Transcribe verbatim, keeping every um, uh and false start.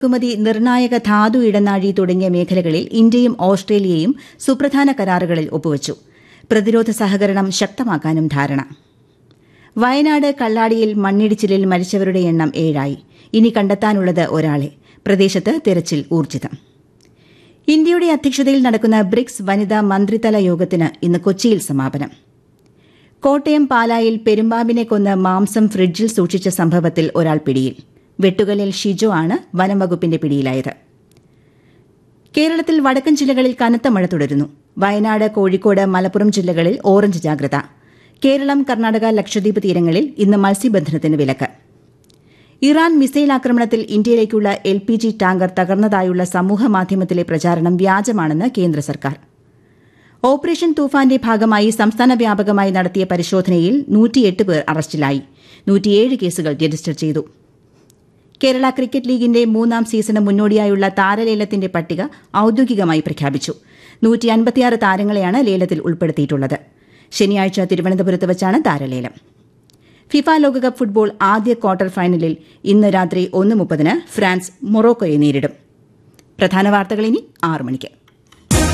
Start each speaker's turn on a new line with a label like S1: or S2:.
S1: ഇറക്കുമതി, നിർണായക ധാതു ഇടനാഴി തുടങ്ങിയ മേഖലകളിൽ ഇന്ത്യയും ഓസ്ട്രേലിയയും സുപ്രധാന കരാറുകളിൽ ഒപ്പുവച്ചു. പ്രതിരോധ സഹകരണം ശക്തമാക്കാനും ധാരണ. വയനാട് കള്ളാടിയിൽ മണ്ണിടിച്ചിലിൽ മരിച്ചവരുടെ എണ്ണം ഏഴായി. ഇനി കണ്ടെത്താനുള്ളത് ഒരാളെ. പ്രദേശത്ത് തെരച്ചിൽ ഊർജിതം. ഇന്ത്യയുടെ അധ്യക്ഷതയിൽ നടക്കുന്ന ബ്രിക്സ് വനിതാ മന്ത്രിതല യോഗത്തിന് ഇന്ന് കൊച്ചിയിൽ സമാപനം. കോട്ടയം പാലായിൽ പെരുമ്പാമ്പിനെ കൊന്ന് മാംസം ഫ്രിഡ്ജിൽ സൂക്ഷിച്ച സംഭവത്തിൽ ഒരാൾ പിടിയിൽ. വെട്ടുകല്ലിൽ ഷിജോ ആണ് വനംവകുപ്പിന്റെ പിടിയിലായത്. കേരളത്തിൽ വടക്കൻ ജില്ലകളിൽ കനത്ത മഴ തുടരുന്നു. വയനാട്, കോഴിക്കോട്, മലപ്പുറം ജില്ലകളിൽ ഓറഞ്ച് ജാഗ്രത. കേരളം, കർണാടക, ലക്ഷദ്വീപ് തീരങ്ങളിൽ ഇന്ന് മത്സ്യബന്ധനത്തിന് വിലക്ക്. ഇറാൻ മിസൈൽ ആക്രമണത്തിൽ ഇന്ത്യയിലേക്കുള്ള എൽ പി ജി ടാങ്കർ തകർന്നതായുള്ള സമൂഹമാധ്യമത്തിലെ പ്രചാരണം വ്യാജമാണെന്ന് കേന്ദ്ര സർക്കാർ. ഓപ്പറേഷൻ തൂഫാന്റെ ഭാഗമായി സംസ്ഥാന വ്യാപകമായി നടത്തിയ പരിശോധനയിൽ നൂറ്റിയെട്ട് പേർ അറസ്റ്റിലായി. നൂറ്റിയേഴ് കേസുകൾ രജിസ്റ്റർ ചെയ്തു. കേരള ക്രിക്കറ്റ് ലീഗിന്റെ മൂന്നാം സീസണ് മുന്നോടിയായുള്ള താരലേലത്തിന്റെ പട്ടിക ഔദ്യോഗികമായി പ്രഖ്യാപിച്ചു. നൂറ്റി അൻപത്തിയാറ് താരങ്ങളെയാണ് ലേലത്തിൽ ഉൾപ്പെടുത്തിയിട്ടുള്ളത്. ശനിയാഴ്ച തിരുവനന്തപുരത്ത് വച്ചാണ് താരലേലം. ഫിഫ ലോകകപ്പ് ഫുട്ബോൾ ആദ്യ ക്വാർട്ടർ ഫൈനലിൽ ഇന്ന് രാത്രി ഒന്ന് മുപ്പതിന് ഫ്രാൻസ് മൊറോക്കോയെ നേരിടും. പ്രധാന വാർത്തകൾ ഇനി ആറ് മണിക്ക്.